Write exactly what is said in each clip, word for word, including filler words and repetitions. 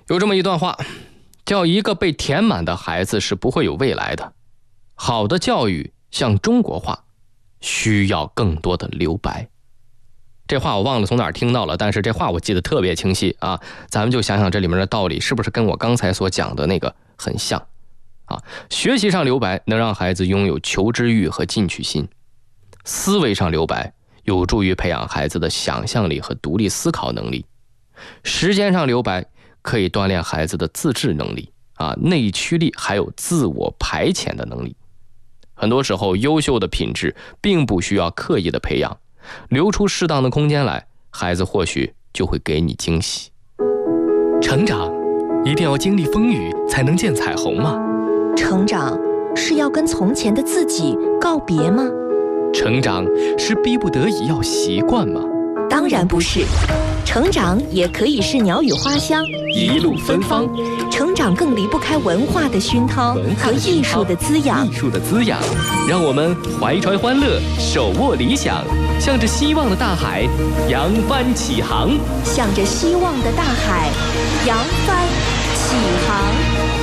有这么一段话，叫一个被填满的孩子是不会有未来的。好的教育像中国话，需要更多的留白。这话我忘了从哪儿听到了，但是这话我记得特别清晰啊！咱们就想想这里面的道理是不是跟我刚才所讲的那个很像啊？学习上留白能让孩子拥有求知欲和进取心，思维上留白有助于培养孩子的想象力和独立思考能力，时间上留白可以锻炼孩子的自制能力啊、内驱力还有自我排遣的能力。很多时候优秀的品质并不需要刻意的培养，留出适当的空间来，孩子或许就会给你惊喜。成长一定要经历风雨才能见彩虹吗？ 成长是要跟从前的自己告别吗？ 成长是逼不得已要习惯吗？ 当然不是，成长也可以是鸟语花香， 一路芬芳。 成长更离不开文化的熏陶和艺术的滋养。 艺术的滋养，让我们怀揣欢乐，手握理想，向着希望的大海扬帆起航。 向着希望的大海扬帆起航。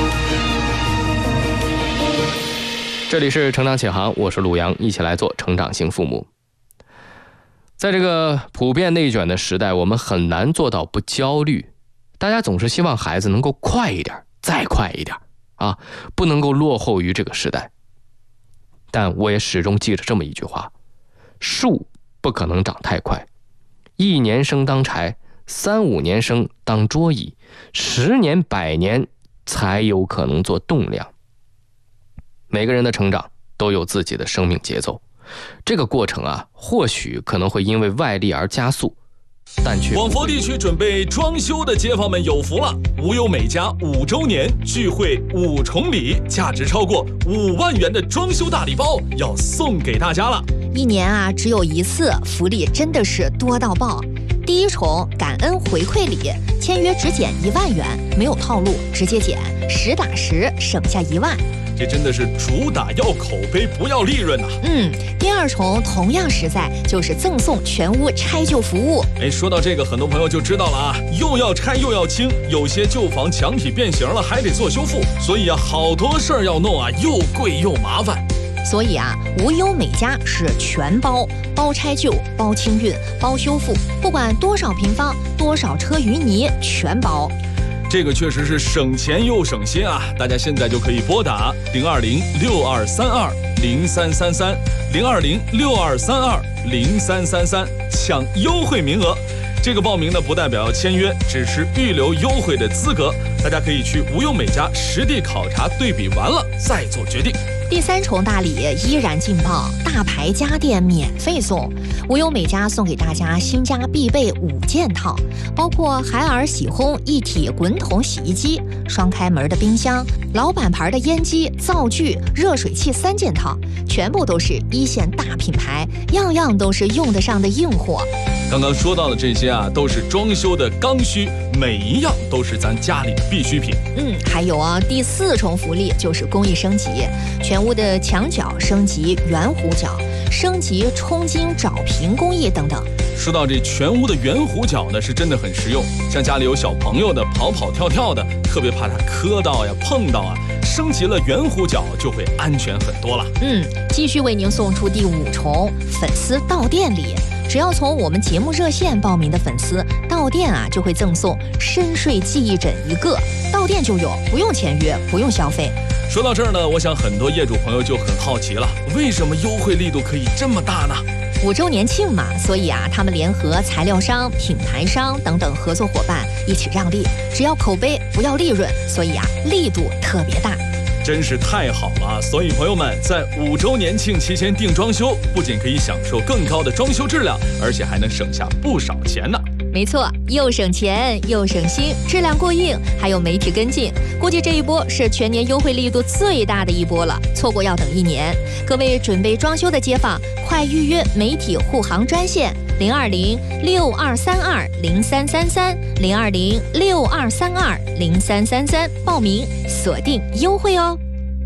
这里是成长起航，我是陆阳，一起来做成长型父母。在这个普遍内卷的时代，我们很难做到不焦虑。大家总是希望孩子能够快一点，再快一点啊，不能够落后于这个时代。但我也始终记着这么一句话：树不可能长太快，一年生当柴，三五年生当桌椅，十年百年才有可能做栋梁。每个人的成长都有自己的生命节奏，这个过程啊，或许可能会因为外力而加速，但却广佛地区准备装修的街坊们有福了，无忧美家五周年聚会五重礼，价值超过五万元的装修大礼包要送给大家了。 一年啊只有一次，福利真的是多到爆。第一重感恩回馈礼，签约只减一万元，没有套路，直接减，实打实省下一万。 这真的是主打要口碑不要利润呐、啊！ 嗯，第二重同样实在，就是赠送全屋拆旧服务。 哎，说到这个，很多朋友就知道了啊，又要拆又要清，有些旧房墙体变形了，还得做修复，所以啊，好多事儿要弄啊，又贵又麻烦。 所以啊，无忧美家是全包，包拆旧，包清运，包修复，不管多少平方，多少车淤泥，全包。 这个确实是省钱又省心啊！大家现在就可以拨打零二零六二三二零三三三零二零六二三二零三三三抢优惠名额。这个报名呢不代表要签约，只是预留优惠的资格。大家可以去无忧美家实地考察对比完了再做决定。 第三重大礼依然劲爆，大牌家电免费送。无忧美家送给大家新家必备五件套，包括海尔喜烘一体滚筒洗衣机、双开门的冰箱、老板牌的烟机、灶具、热水器三件套，全部都是一线大品牌，样样都是用得上的硬货。 刚刚说到的这些啊，都是装修的刚需，每一样都是咱家里的必需品。 嗯，还有啊，第四重福利就是工艺升级，全屋的墙角升级圆弧角，升级冲金找平工艺等等。 说到这全屋的圆弧角呢，是真的很实用，像家里有小朋友的跑跑跳跳的，特别怕他磕到呀碰到啊，升级了圆弧角就会安全很多了。 嗯，继续为您送出第五重粉丝到店礼。只要从我们节目热线报名的粉丝到店啊，就会赠送深睡记忆枕一个，到店就有，不用签约，不用消费。 说到这儿呢，我想很多业主朋友就很好奇了，为什么优惠力度可以这么大呢？ 五周年庆嘛，所以啊，他们联合材料商、品牌商等等合作伙伴一起让利，只要口碑不要利润，所以啊，力度特别大。 真是太好了！所以朋友们，在五周年庆期间订装修，不仅可以享受更高的装修质量，而且还能省下不少钱呢。 没错，又省钱又省心，质量过硬，还有媒体跟进，估计这一波是全年优惠力度最大的一波了，错过要等一年。各位准备装修的街坊，快预约媒体护航专线零二零六二三二零三三三零二零六二三二零三三三报名锁定优惠哦。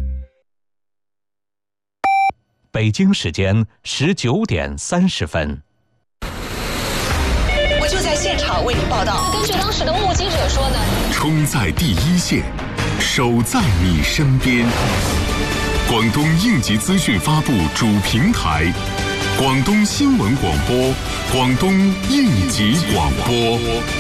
北京时间十九点三十分。 我就在现场为您报道。 根据当时的目击者说呢， 冲在第一线，守在你身边。广东应急资讯发布主平台，广东新闻广播，广东应急广播。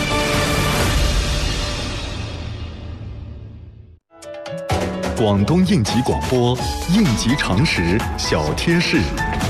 广东应急广播，应急常识小贴士。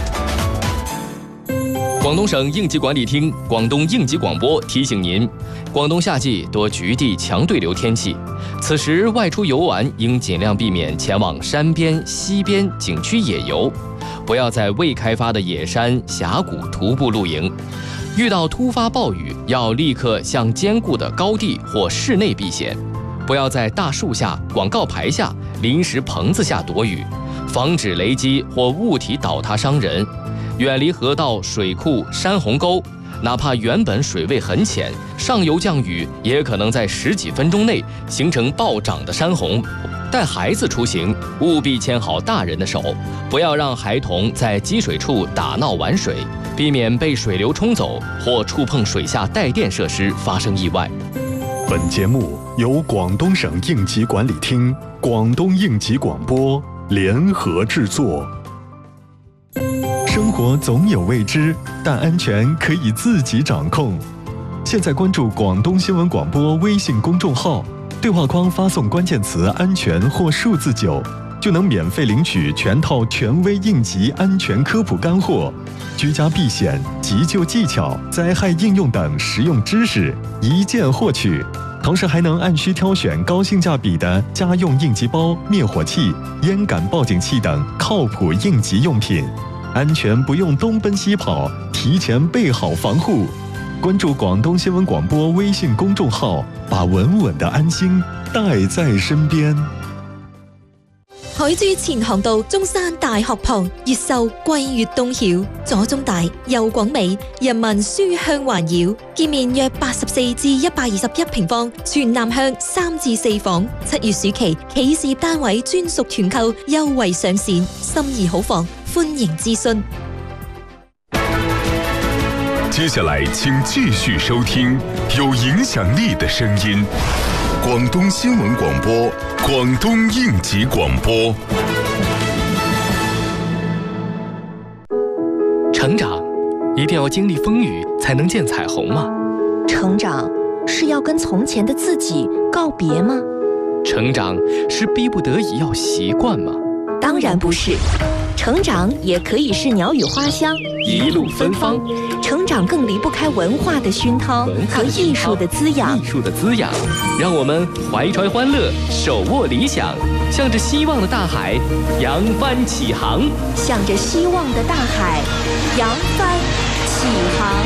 广东省应急管理厅、广东应急广播提醒您：广东夏季多局地强对流天气，此时外出游玩应尽量避免前往山边、溪边景区野游，不要在未开发的野山、峡谷徒步露营。遇到突发暴雨，要立刻向坚固的高地或室内避险，不要在大树下、广告牌下、临时棚子下躲雨，防止雷击或物体倒塌伤人。远离河道、水库、山洪沟，哪怕原本水位很浅，上游降雨也可能在十几分钟内形成暴涨的山洪。带孩子出行，务必牵好大人的手，不要让孩童在积水处打闹玩水，避免被水流冲走或触碰水下带电设施发生意外。 本节目由广东省应急管理厅、广东应急广播联合制作。生活总有未知，但安全可以自己掌控。现在关注广东新闻广播微信公众号，对话框发送关键词安全或数字九，就能免费领取全套权威应急安全科普干货，居家避险、急救技巧、灾害应用等实用知识一键获取。同时还能按需挑选高性价比的家用应急包、灭火器、烟感报警器等靠谱应急用品，安全不用东奔西跑，提前备好防护。关注广东新闻广播微信公众号，把稳稳的安心帶在身邊。 海珠前航道中山大學旁，越秀桂越東曉，左中大右廣美，人民書香環繞，建面約八十四至一百二十一平方，全南向三至四房。七月暑期企事業單位專屬團購優惠上線，心儀好房，歡迎諮詢。 接下来，请继续收听有影响力的声音。广东新闻广播，广东应急广播。 成长，一定要经历风雨才能见彩虹吗？ 成长是要跟从前的自己告别吗？ 成长是逼不得已要习惯吗？ 当然不是。成长也可以是鸟语花香， 一路芬芳。 成长更离不开文化的熏陶和艺术的滋养。 艺术的滋养，让我们怀揣欢乐，手握理想，向着希望的大海扬帆起航。 向着希望的大海扬帆起航。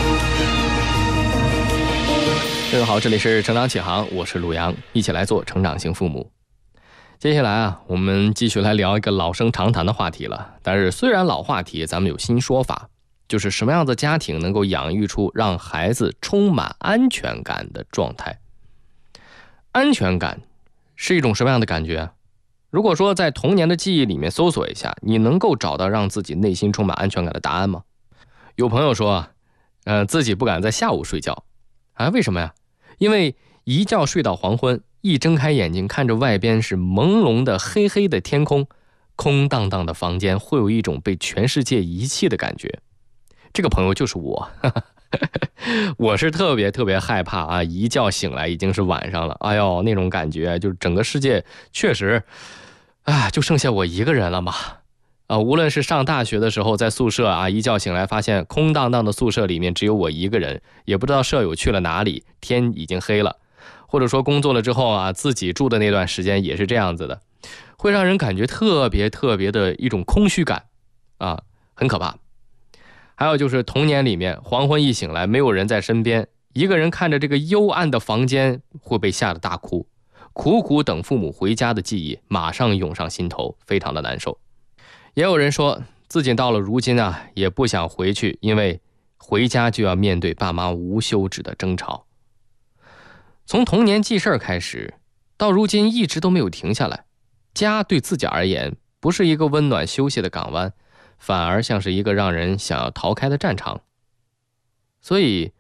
各位好，这里是成长起航，我是陆阳，一起来做成长型父母。接下来啊，我们继续来聊一个老生常谈的话题了。但是虽然老话题，咱们有新说法，就是什么样的家庭能够养育出让孩子充满安全感的状态？安全感是一种什么样的感觉？如果说在童年的记忆里面搜索一下，你能够找到让自己内心充满安全感的答案吗？有朋友说，呃，自己不敢在下午睡觉啊，为什么呀？因为一觉睡到黄昏，一睁开眼睛看着外边是朦胧的黑黑的天空，空荡荡的房间，会有一种被全世界遗弃的感觉。这个朋友就是我我是特别特别害怕啊，一觉醒来已经是晚上了，哎呦，那种感觉就是整个世界确实啊，就剩下我一个人了嘛。啊，无论是上大学的时候在宿舍啊，一觉醒来发现空荡荡的宿舍里面只有我一个人，也不知道舍友去了哪里，天已经黑了。或者说工作了之后啊，自己住的那段时间也是这样子的，会让人感觉特别特别的一种空虚感啊，很可怕。还有就是童年里面黄昏一醒来没有人在身边，一个人看着这个幽暗的房间会被吓得大哭，苦苦等父母回家的记忆马上涌上心头，非常的难受。也有人说自己到了如今啊，也不想回去，因为回家就要面对爸妈无休止的争吵。从童年记事儿开始，到如今一直都没有停下来。家对自己而言不是一个温暖休息的港湾，反而像是一个让人想要逃开的战场。所以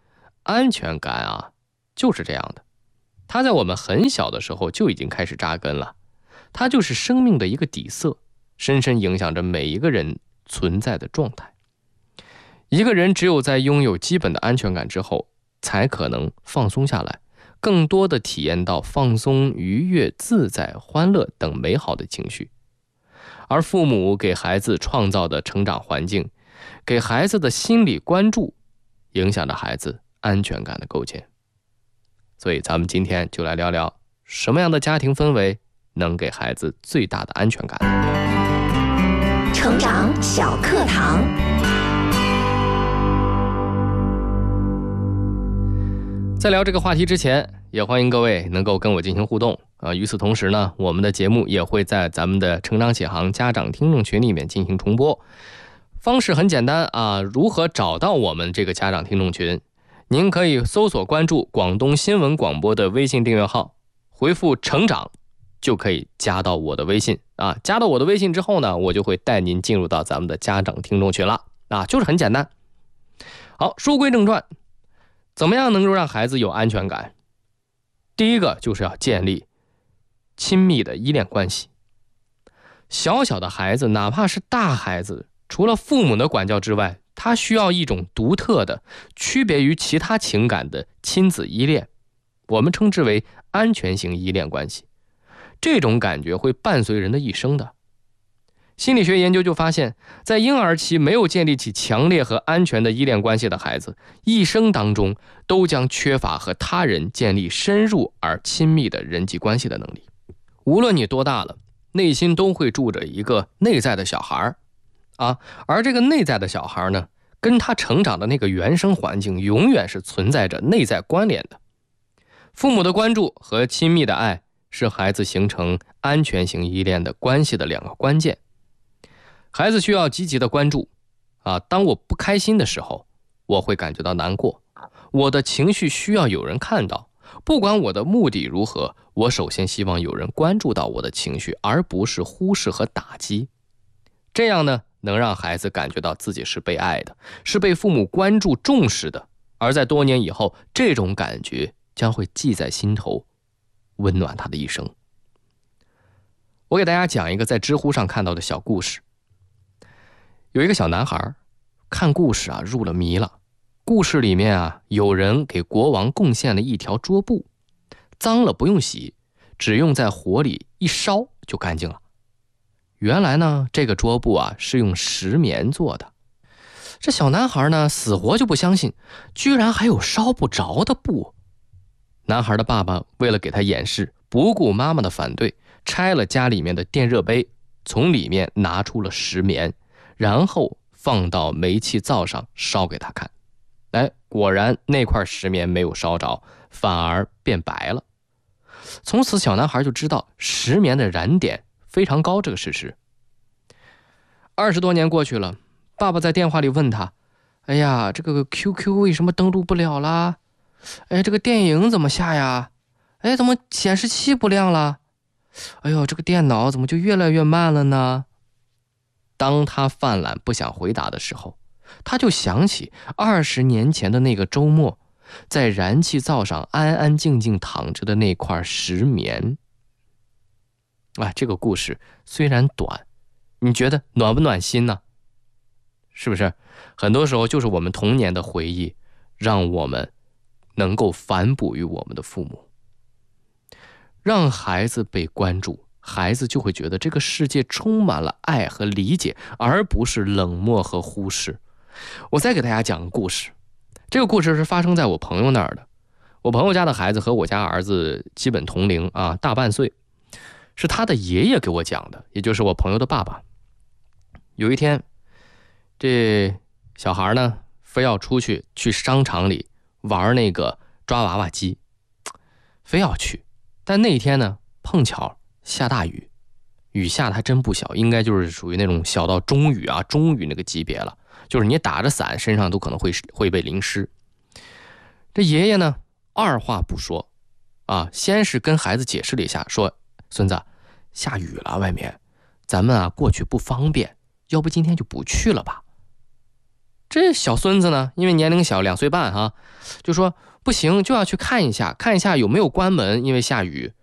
安全感啊，就是这样的，它在我们很小的时候就已经开始扎根了，它就是生命的一个底色，深深影响着每一个人存在的状态。一个人只有在拥有基本的安全感之后，才可能放松下来，更多的体验到放松、愉悦、自在、欢乐等美好的情绪。而父母给孩子创造的成长环境，给孩子的心理关注，影响着孩子安全感的构建。所以咱们今天就来聊聊，什么样的家庭氛围能给孩子最大的安全感。 成长小课堂。 在聊这个话题之前，也欢迎各位能够跟我进行互动啊。与此同时呢，我们的节目也会在咱们的成长启航家长听众群里面进行重播。方式很简单啊，如何找到我们这个家长听众群？您可以搜索关注广东新闻广播的微信订阅号，回复成长就可以加到我的微信啊。加到我的微信之后呢，我就会带您进入到咱们的家长听众群了啊，就是很简单。好，书归正传，怎么样能够让孩子有安全感？第一个就是要建立亲密的依恋关系。小小的孩子，哪怕是大孩子，除了父母的管教之外，他需要一种独特的、区别于其他情感的亲子依恋，我们称之为安全型依恋关系。这种感觉会伴随人的一生的。心理学研究就发现，在婴儿期没有建立起强烈和安全的依恋关系的孩子，一生当中都将缺乏和他人建立深入而亲密的人际关系的能力。无论你多大了，内心都会住着一个内在的小孩啊，而这个内在的小孩呢，跟他成长的那个原生环境永远是存在着内在关联的。父母的关注和亲密的爱是孩子形成安全型依恋的关系的两个关键。孩子需要积极的关注啊，当我不开心的时候，我会感觉到难过，我的情绪需要有人看到，不管我的目的如何，我首先希望有人关注到我的情绪，而不是忽视和打击。这样呢，能让孩子感觉到自己是被爱的，是被父母关注重视的，而在多年以后，这种感觉将会记在心头，温暖他的一生。我给大家讲一个在知乎上看到的小故事。有一个小男孩看故事啊入了迷了，故事里面啊有人给国王贡献了一条桌布，脏了不用洗，只用在火里一烧就干净了。原来呢，这个桌布啊是用石棉做的。这小男孩呢死活就不相信，居然还有烧不着的布。男孩的爸爸为了给他掩饰，不顾妈妈的反对，拆了家里面的电热杯，从里面拿出了石棉，然后放到煤气灶上烧给他看。哎，果然那块石棉没有烧着，反而变白了。从此小男孩就知道石棉的燃点非常高这个事实。二十多年过去了，爸爸在电话里问他，哎呀，这个 Q Q 为什么登录不了啦？哎，这个电影怎么下呀？哎，怎么显示器不亮了？哎呦，这个电脑怎么就越来越慢了呢？当他犯懒不想回答的时候，他就想起二十年前的那个周末，在燃气灶上安安静静躺着的那块石棉。啊，这个故事虽然短，你觉得暖不暖心呢？是不是？很多时候就是我们童年的回忆，让我们能够反哺于我们的父母。让孩子被关注，孩子就会觉得这个世界充满了爱和理解，而不是冷漠和忽视。我再给大家讲个故事，这个故事是发生在我朋友那儿的。我朋友家的孩子和我家儿子基本同龄啊，大半岁，是他的爷爷给我讲的，也就是我朋友的爸爸。有一天，这小孩呢非要出去去商场里玩那个抓娃娃机，非要去。但那天呢碰巧下大雨，雨下的还真不小，应该就是属于那种小到中雨啊中雨那个级别了，就是你打着伞身上都可能会会被淋湿。这爷爷呢二话不说啊，先是跟孩子解释了一下，说孙子，下雨了外面，咱们啊过去不方便，要不今天就不去了吧。 这小孙子呢，因为年龄小，两岁半哈、啊，就说不行，就要去看一下，看一下有没有关门，因为下雨。